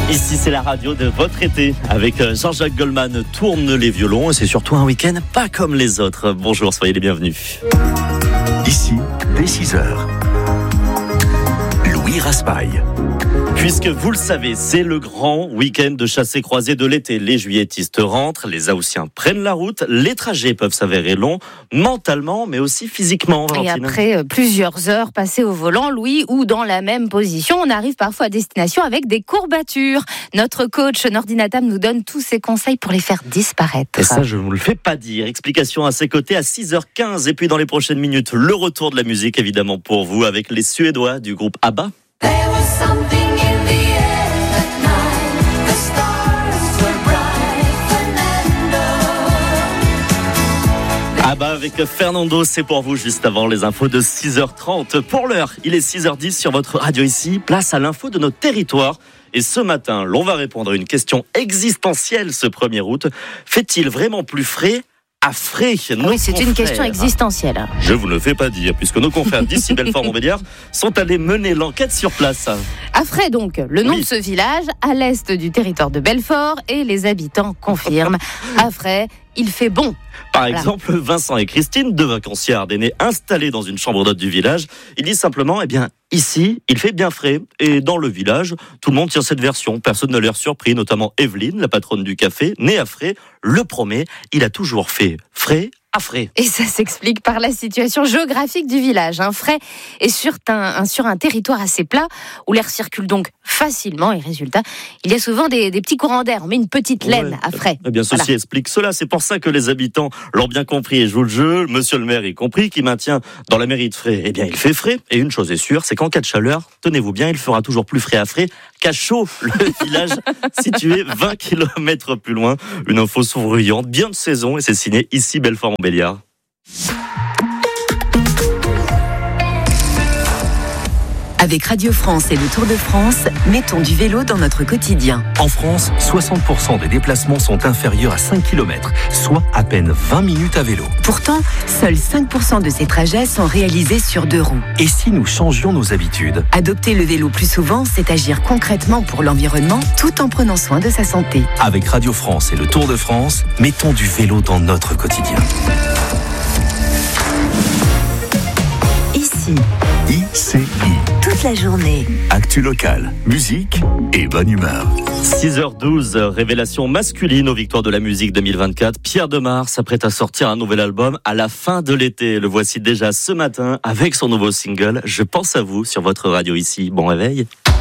Ici, c'est la radio de votre été. Avec Jean-Jacques Goldman, tourne les violons. Et c'est surtout un week-end pas comme les autres. Bonjour, soyez les bienvenus. Ici, dès 6h. Louis Raspail. Puisque vous le savez, c'est le grand week-end de chassé-croisé de l'été. Les juilletistes rentrent, les Haussiens prennent la route. Les trajets peuvent s'avérer longs, mentalement, mais aussi physiquement. Valentine. Et après plusieurs heures passées au volant, Louis, ou dans la même position, on arrive parfois à destination avec des courbatures. Notre coach Nordinatam nous donne tous ses conseils pour les faire disparaître. Et ça, je ne vous le fais pas dire. Explication à ses côtés à 6h15. Et puis dans les prochaines minutes, le retour de la musique, évidemment, pour vous, avec les Suédois du groupe ABBA. ABBA avec Fernando, c'est pour vous juste avant les infos de 6h30. Pour l'heure, il est 6h10 sur votre radio ici. Place à l'info de notre territoire. Et ce matin, l'on va répondre à une question existentielle ce 1er août. Fait-il vraiment plus frais à frais? Oui, c'est une question existentielle. Je vous le fais pas dire, puisque nos confrères d'ici Belfort-Montbéliard sont allés mener l'enquête sur place. À Frais donc, le nom de ce village, à l'est du territoire de Belfort, et les habitants confirment. À Frais, il fait bon. Par exemple, Vincent et Christine, deux vacanciers ardennais installés dans une chambre d'hôte du village, ils disent simplement, ici, il fait bien frais. Et dans le village, tout le monde tient cette version. Personne ne l'air surpris, notamment Evelyne, la patronne du café, née à Frais, le promet, il a toujours fait frais à Frais. Et ça s'explique par la situation géographique du village. Frais est sur un territoire assez plat où l'air circule donc facilement et résultat, il y a souvent des petits courants d'air. On met une petite laine à Frais. Eh bien, ceci explique cela. C'est pour ça que les habitants l'ont bien compris et jouent le jeu. Monsieur le maire y compris, qui maintient dans la mairie de Frais, il fait frais. Et une chose est sûre, c'est qu'en cas de chaleur, tenez-vous bien, il fera toujours plus frais à Frais qu'à Chaud, le village situé 20 km plus loin. Une info souriante, bien de saison, et c'est signé ici Belfort-Montbéliard. Avec Radio France et le Tour de France, mettons du vélo dans notre quotidien. En France, 60% des déplacements sont inférieurs à 5 km, soit à peine 20 minutes à vélo. Pourtant, seuls 5% de ces trajets sont réalisés sur 2 roues. Et si nous changions nos habitudes ? Adopter le vélo plus souvent, c'est agir concrètement pour l'environnement, tout en prenant soin de sa santé. Avec Radio France et le Tour de France, mettons du vélo dans notre quotidien. Ici. ICI. Toute la journée. Actu locale, musique et bonne humeur. 6h12, révélation masculine aux Victoires de la musique 2024. Pierre Demar s'apprête à sortir un nouvel album à la fin de l'été. Le voici déjà ce matin avec son nouveau single « Je pense à vous » sur votre radio ici. Bon réveil.